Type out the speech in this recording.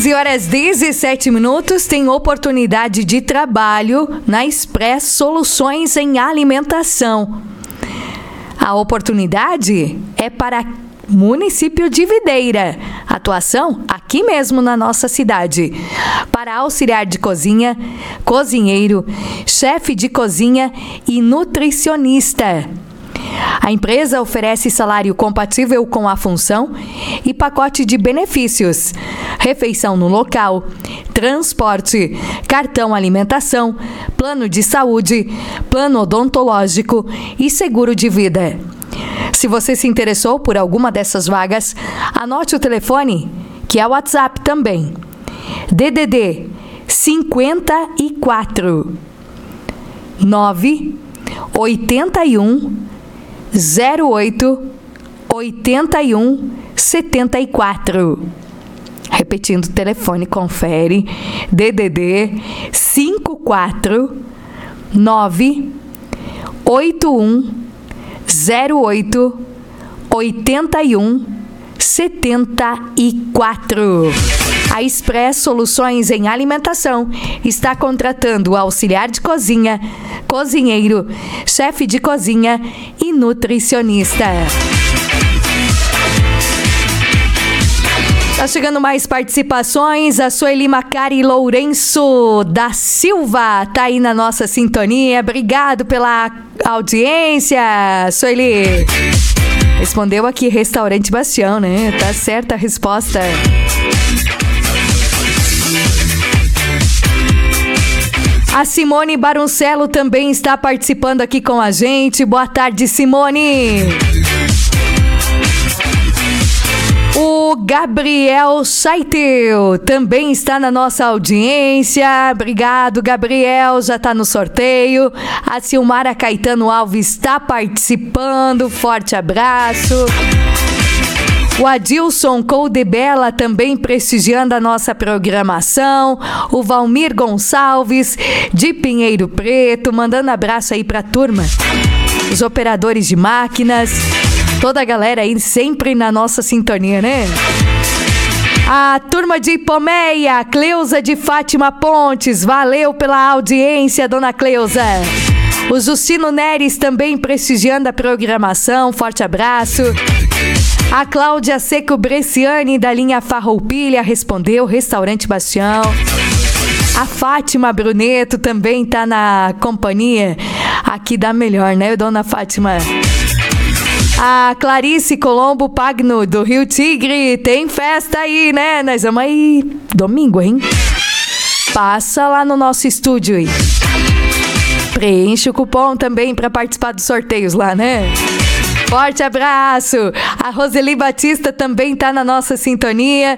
15h17, tem oportunidade de trabalho na Express Soluções em Alimentação. A oportunidade é para município de Videira. Atuação aqui mesmo na nossa cidade. Para auxiliar de cozinha, cozinheiro, chefe de cozinha e nutricionista. A empresa oferece salário compatível com a função e pacote de benefícios: refeição no local, transporte, cartão alimentação, plano de saúde, plano odontológico e seguro de vida. Se você se interessou por alguma dessas vagas, anote o telefone, que é o WhatsApp também. DDD 54 981 08 81 74. Repetindo o telefone, confere. DDD 54 981 08 81 74. A Express Soluções em Alimentação está contratando auxiliar de cozinha, cozinheiro, chefe de cozinha e nutricionista. Tá chegando mais participações. A Sueli Macari Lourenço da Silva tá aí na nossa sintonia. Obrigado pela audiência, Sueli. Respondeu aqui, Restaurante Bastião, né? Tá certa a resposta. A Simone Baruncello também está participando aqui com a gente. Boa tarde, Simone. O Gabriel Saiteu também está na nossa audiência. Obrigado, Gabriel. Já está no sorteio. A Silmara Caetano Alves está participando. Forte abraço. O Adilson Coldebella também prestigiando a nossa programação. O Valmir Gonçalves de Pinheiro Preto mandando abraço aí pra turma. Os operadores de máquinas. Toda a galera aí sempre na nossa sintonia, né? A turma de Ipomeia, Cleusa de Fátima Pontes, valeu pela audiência, dona Cleusa. O Justino Neres também prestigiando a programação, forte abraço. A Cláudia Seco Bresciani da linha Farroupilha respondeu, Restaurante Bastião. A Fátima Bruneto também tá na companhia aqui da melhor, né, dona Fátima? A Clarice Colombo Pagno, do Rio Tigre, tem festa aí, né? Nós vamos aí domingo, hein? Passa lá no nosso estúdio aí. Preenche o cupom também para participar dos sorteios lá, né? Forte abraço! A Roseli Batista também tá na nossa sintonia.